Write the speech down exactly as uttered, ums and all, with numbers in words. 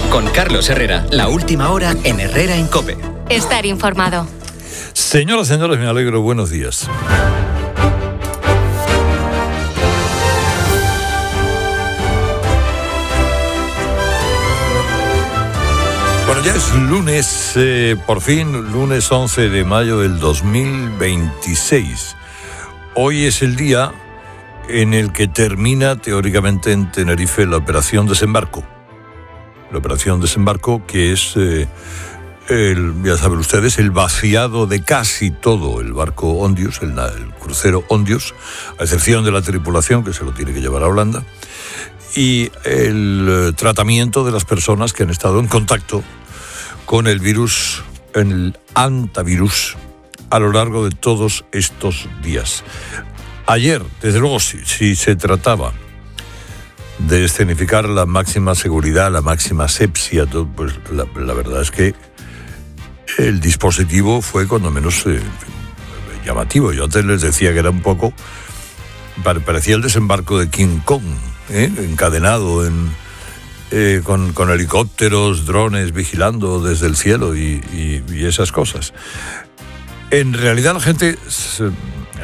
Con Carlos Herrera, la última hora en Herrera en COPE. Estar informado. Señoras y señores, me alegro. Buenos días. Bueno, ya es lunes, eh, por fin, lunes once de mayo del dos mil veintiséis. Hoy es el día en el que termina teóricamente en Tenerife la operación desembarco. La operación desembarco que es, eh, el, ya saben ustedes, el vaciado de casi todo el barco Ondius, el, el crucero Ondius, a excepción de la tripulación que se lo tiene que llevar a Holanda, y el eh, tratamiento de las personas que han estado en contacto con el virus, el hantavirus, a lo largo de todos estos días. Ayer, desde luego, si, si se trataba de escenificar la máxima seguridad, la máxima asepsia, todo, pues la, la verdad es que el dispositivo fue cuando menos eh, llamativo. Yo antes les decía que era un poco, parecía el desembarco de King Kong, ¿eh? encadenado en, eh, con, con helicópteros, drones vigilando desde el cielo y, y, y esas cosas. En realidad la gente se,